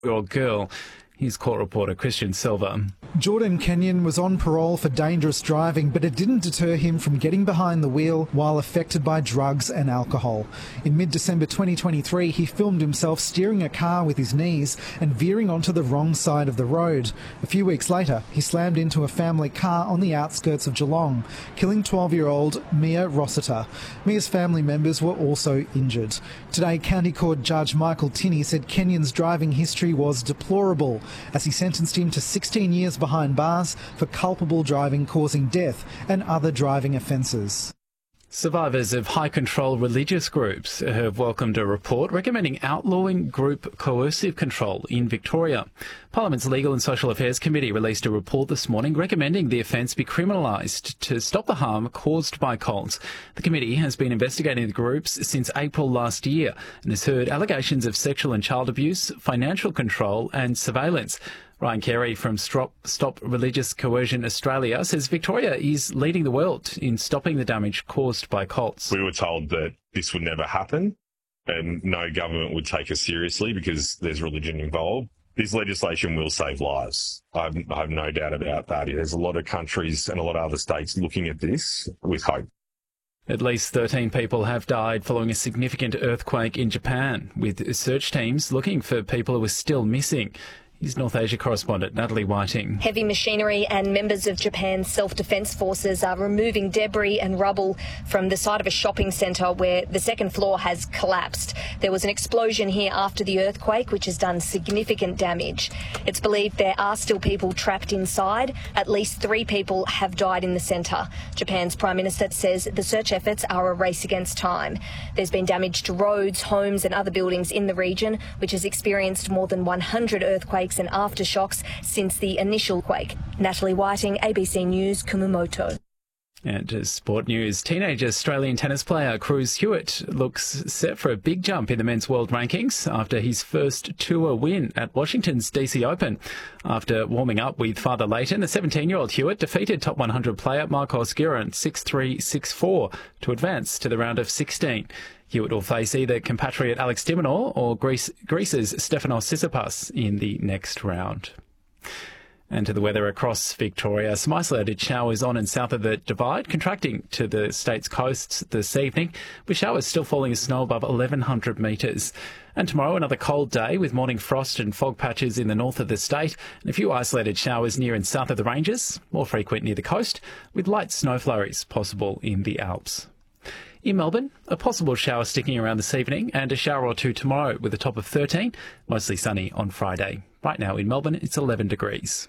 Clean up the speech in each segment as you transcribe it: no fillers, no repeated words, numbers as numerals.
year-old girl. Here's court reporter Christian Silva. Jordan Kenyon was on parole for dangerous driving, but it didn't deter him from getting behind the wheel while affected by drugs and alcohol. In mid-December 2023, he filmed himself steering a car with his knees and veering onto the wrong side of the road. A few weeks later, he slammed into a family car on the outskirts of Geelong, killing 12-year-old Mia Rossiter. Mia's family members were also injured. Today, County Court Judge Michael Tinney said Kenyon's driving history was deplorable, as he sentenced him to 16 years behind bars for culpable driving causing death and other driving offences. Survivors of high-control religious groups have welcomed a report recommending outlawing group coercive control in Victoria. Parliament's Legal and Social Affairs Committee released a report this morning recommending the offence be criminalised to stop the harm caused by cults. The committee has been investigating the groups since April last year and has heard allegations of sexual and child abuse, financial control and surveillance. Ryan Carey from Stop Religious Coercion Australia says Victoria is leading the world in stopping the damage caused by cults. We were told that this would never happen and no government would take us seriously because there's religion involved. This legislation will save lives. I have no doubt about that. There's a lot of countries and a lot of other states looking at this with hope. At least 13 people have died following a significant earthquake in Japan, with search teams looking for people who are still missing. Here's North Asia correspondent Natalie Whiting. Heavy machinery and members of Japan's self-defence forces are removing debris and rubble from the side of a shopping centre where the second floor has collapsed. There was an explosion here after the earthquake, which has done significant damage. It's believed there are still people trapped inside. At least 3 people have died in the centre. Japan's Prime Minister says the search efforts are a race against time. There's been damage to roads, homes and other buildings in the region, which has experienced more than 100 earthquakes and aftershocks since the initial quake. Natalie Whiting, ABC News, Kumamoto. And sport news, teenage Australian tennis player Cruz Hewitt looks set for a big jump in the men's world rankings after his first tour win at Washington's DC Open. After warming up with Father Leighton, the 17-year-old Hewitt defeated top 100 player Marcos Giron 6-3, 6-4 to advance to the round of 16. Hewitt will face either compatriot Alex de Minaur or Greece's Stefanos Tsitsipas in the next round. And to the weather across Victoria, some isolated showers on and south of the Divide, contracting to the state's coasts this evening, with showers still falling as snow above 1,100 metres. And tomorrow, another cold day with morning frost and fog patches in the north of the state and a few isolated showers near and south of the ranges, more frequent near the coast, with light snow flurries possible in the Alps. In Melbourne, a possible shower sticking around this evening and a shower or two tomorrow with a top of 13, mostly sunny on Friday. Right now in Melbourne, it's 11 degrees.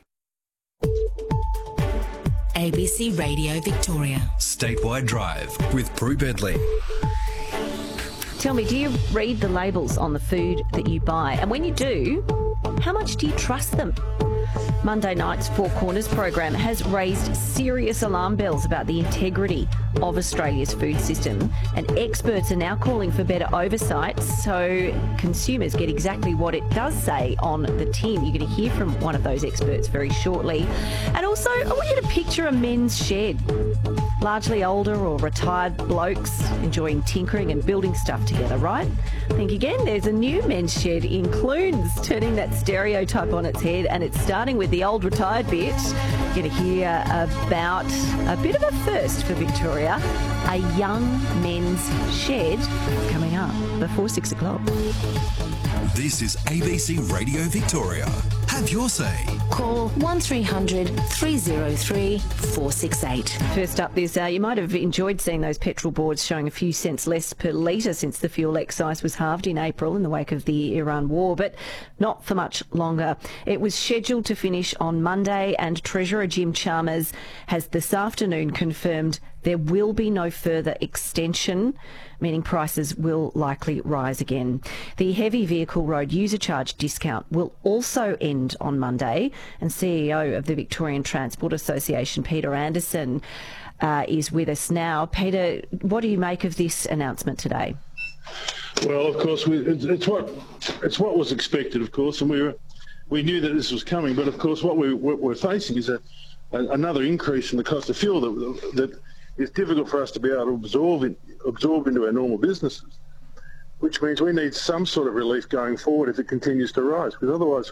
ABC Radio Victoria. Statewide Drive with Prue Bedley. Tell me, do you read the labels on the food that you buy? And when you do, how much do you trust them? Monday night's Four Corners program has raised serious alarm bells about the integrity of Australia's food system, and experts are now calling for better oversight so consumers get exactly what it does say on the tin. You're going to hear from one of those experts very shortly. And also, I want you to picture a men's shed. Largely older or retired blokes enjoying tinkering and building stuff together, right? Think again, there's a new men's shed in Clunes, turning that stereotype on its head, and it's starting with the old retired bit. You're going to hear about a bit of a first for Victoria, a young men's shed, coming up before 6 o'clock. This is ABC Radio Victoria. Have your say. Call 1300 303 468. First up this hour, you might have enjoyed seeing those petrol boards showing a few cents less per litre since the fuel excise was halved in April in the wake of the Iran war, but not for much longer. It was scheduled to finish on Monday, and Treasurer Jim Chalmers has this afternoon confirmed there will be no further extension, meaning prices will likely rise again. The heavy vehicle road user charge discount will also end on Monday, and CEO of the Victorian Transport Association, Peter Anderson, is with us now. Peter, what do you make of this announcement today? Well, of course, it's what was expected, of course, and we knew that this was coming. But of course, what we're facing is another increase in the cost of fuel that is difficult for us to be able to absorb into our normal businesses. which means we need some sort of relief going forward if it continues to rise, because otherwise